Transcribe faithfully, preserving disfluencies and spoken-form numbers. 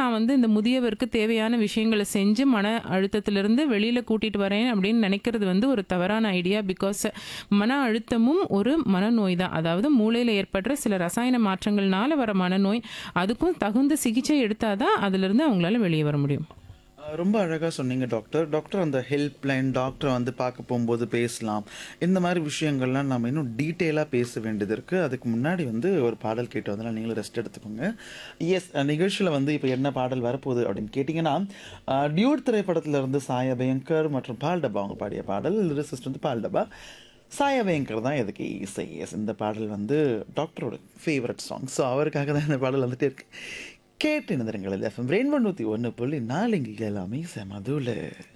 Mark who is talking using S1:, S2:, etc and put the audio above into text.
S1: நான் வந்து இந்த முதியவருக்கு தேவையான விஷயங்கள செஞ்சு மன அழுத்தத்திலிருந்து வெளியில கூட்டிட்டு வரேன் அப்படின்னு நினைக்கிறது வந்து ஒரு தவறான ஐடியா. பிகாஸ் மன அழுத்தமும் ஒரு மனநோய் தான். அதாவது மூளையில ஏற்படுற சில ரசாயன மாற்றங்கள்னால வர மனநோய். அதுக்கும் தகுந்த சிகிச்சை எடுத்தா தான் அதிலிருந்து அவங்களால வெளியே வர முடியும்.
S2: அ ரொம்ப அழகா சொன்னீங்க டாக்டர். டாக்டர் அந்த ஹெல்ப்லைன், டாக்டர வந்து பார்க்க போம்போது பேசலாம். இந்த மாரி விஷயங்கள்லாம் நம்ம இன்னும் டீட்டெயிலா பேச வேண்டியது இருக்கு. அதுக்கு முன்னாடி வந்து ஒரு பாடல் கேட்டு வந்துடலாம். நீங்களும் ரெஸ்ட் எடுத்துக்கோங்க. எஸ் நிகழ்ச்சியில வந்து இப்ப என்ன பாடல் வரப்போகுது அப்படின்னு கேட்டீங்கன்னா, அ டியூட் திரைப்படத்துல இருந்து சாயா அபியங்கர் மற்றும் பால் டப்பா அவங்க பாடிய பாடல். லிரிசிஸ்ட் வந்து பால் டப்பா. சாயா அபியங்கர் தான் இதுக்கு இசை. எஸ் இந்த பாடல் வந்து டாக்டரோட ஃபேவரட் சாங். ஸோ அவருக்காக தான் இந்த பாடல் வந்துட்டே இருக்கு. கேட்டு இணைந்திருங்கள். எஃப்எம் ரெயின்போ நூற்றி ஒன்று புள்ளி நாலு இங்கே எல்லாமே செமதுல.